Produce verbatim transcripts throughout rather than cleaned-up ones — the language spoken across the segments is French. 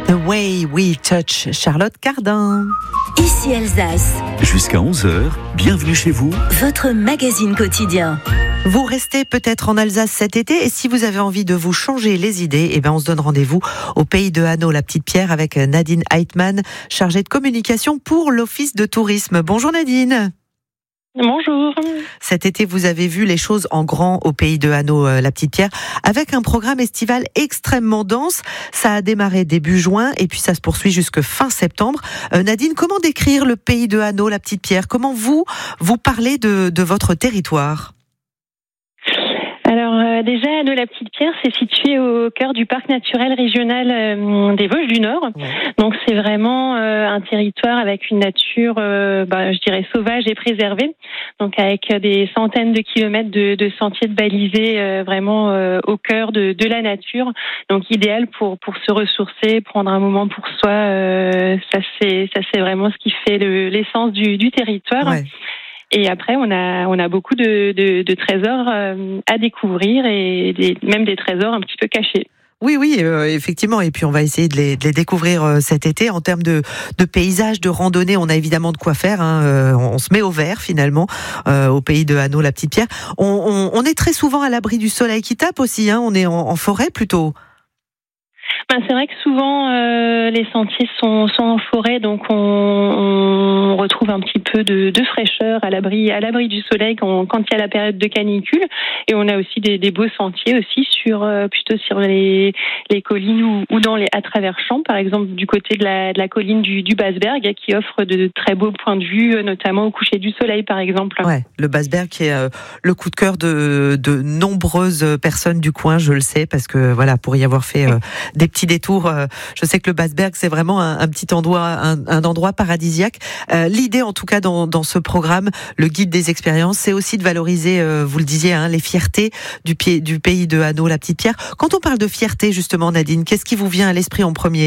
The Way We Touch, Charlotte Cardin. Ici Alsace. Jusqu'à onze heures, bienvenue chez vous. Votre magazine quotidien. Vous restez peut-être en Alsace cet été et si vous avez envie de vous changer les idées, eh ben on se donne rendez-vous au pays de Hanau, la Petite Pierre, avec Nadine Heitmann, chargée de communication pour l'Office de tourisme. Bonjour Nadine. Bonjour. Cet été, vous avez vu les choses en grand au pays de Hanau, euh, la Petite Pierre, avec un programme estival extrêmement dense. Ça a démarré début juin et puis ça se poursuit jusque fin septembre. Euh, Nadine, comment décrire le pays de Hanau, la Petite Pierre ? Comment vous, vous parlez de, de votre territoire ? Alors euh, déjà, Hanau la Petite Pierre, c'est situé au cœur du parc naturel régional euh, des Vosges du Nord. Ouais. Donc c'est vraiment euh, un territoire avec une nature, euh, bah, je dirais, sauvage et préservée. Donc avec des centaines de kilomètres de, de sentiers de balisés, euh, vraiment euh, au cœur de, de la nature. Donc idéal pour pour se ressourcer, prendre un moment pour soi. Euh, ça c'est ça c'est vraiment ce qui fait le, l'essence du, du territoire. Ouais. Et après, on a on a beaucoup de, de, de trésors à découvrir et des, même des trésors un petit peu cachés. Oui, oui, euh, effectivement. Et puis, on va essayer de les, de les découvrir euh, cet été. En termes de, de paysages, de randonnée, on a évidemment de quoi faire. Hein. Euh, on se met au vert, finalement, euh, au pays de Hanau, la Petite Pierre. On, on, on est très souvent à l'abri du soleil qui tape aussi. Hein. On est en, en forêt, plutôt. Ben, c'est vrai que souvent euh, les sentiers sont, sont en forêt, donc on, on retrouve un petit peu de, de fraîcheur à l'abri, à l'abri du soleil quand, quand il y a la période de canicule. Et on a aussi des, des beaux sentiers aussi sur euh, plutôt sur les, les collines ou, ou dans les à travers champs, par exemple du côté de la, de la colline du, du Basberg, qui offre de très beaux points de vue, notamment au coucher du soleil, par exemple. Ouais, le Basberg qui est euh, le coup de cœur de, de nombreuses personnes du coin, je le sais, parce que voilà, pour y avoir fait euh, des petits détours. Euh, je sais que le Basberg, c'est vraiment un, un petit endroit, un, un endroit paradisiaque. Euh, l'idée, en tout cas, dans, dans ce programme, le guide des expériences, c'est aussi de valoriser, euh, vous le disiez, hein, les fiertés du, pied, du pays de Hanau, la Petite Pierre. Quand on parle de fierté, justement, Nadine, qu'est-ce qui vous vient à l'esprit en premier ?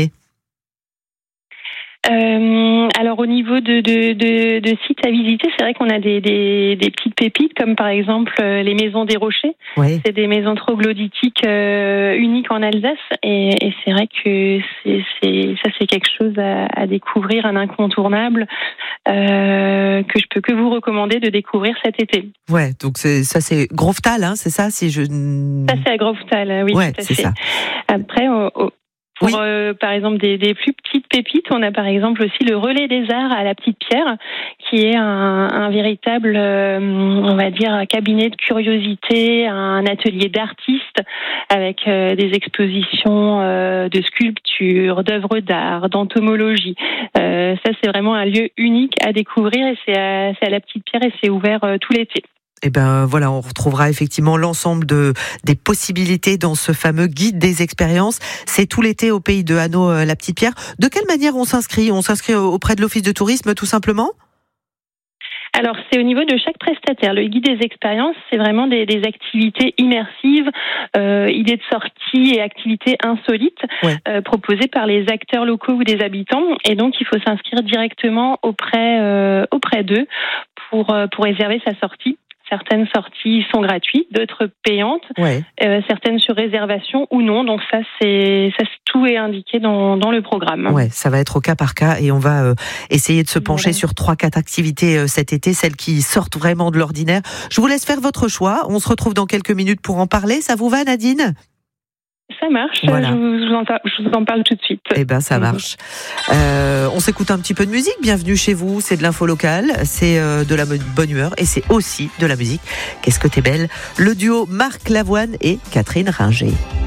Euh, alors au niveau de, de, de, de sites à visiter, c'est vrai qu'on a des, des, des petites pépites comme par exemple euh, les maisons des Rochers. Oui. C'est des maisons troglodytiques euh, uniques en Alsace et, et c'est vrai que c'est, c'est, ça c'est quelque chose à, à découvrir, un incontournable euh, que je peux que vous recommander de découvrir cet été. Ouais, donc c'est, ça c'est Groftal, hein, c'est ça si je... Ça c'est à Groftal, oui, ouais, tout à c'est fait. Ça. Après, au, au Pour, oui. euh, par exemple, des, des plus petites pépites, on a par exemple aussi le Relais des Arts à la Petite Pierre, qui est un, un véritable, euh, on va dire, un cabinet de curiosité, un atelier d'artistes avec euh, des expositions euh, de sculpture, d'œuvres d'art, d'entomologie. Euh, ça, c'est vraiment un lieu unique à découvrir et c'est à, c'est à la Petite Pierre et c'est ouvert euh, tout l'été. Eh ben voilà, on retrouvera effectivement l'ensemble de des possibilités dans ce fameux guide des expériences. C'est tout l'été au pays de Hanau, euh, la Petite Pierre. De quelle manière on s'inscrit ? On s'inscrit auprès de l'Office de tourisme, tout simplement ? Alors, c'est au niveau de chaque prestataire. Le guide des expériences, c'est vraiment des, des activités immersives, euh, idées de sortie et activités insolites ouais. euh, proposées par les acteurs locaux ou des habitants. Et donc, il faut s'inscrire directement auprès euh, auprès d'eux pour euh, pour réserver sa sortie. Certaines sorties sont gratuites, d'autres payantes, ouais. euh, certaines sur réservation ou non. Donc ça, c'est ça, tout est indiqué dans dans le programme. Ouais, ça va être au cas par cas et on va euh, essayer de se pencher ouais. sur trois, quatre activités euh, cet été, celles qui sortent vraiment de l'ordinaire. Je vous laisse faire votre choix. On se retrouve dans quelques minutes pour en parler. Ça vous va, Nadine ? Ça marche, voilà. je, vous en, je vous en parle tout de suite. Eh ben, ça marche. Euh, on s'écoute un petit peu de musique. Bienvenue chez vous, c'est de l'info locale, c'est euh, de la bonne humeur et c'est aussi de la musique. Qu'est-ce que t'es belle. Le duo Marc Lavoine et Catherine Ringer.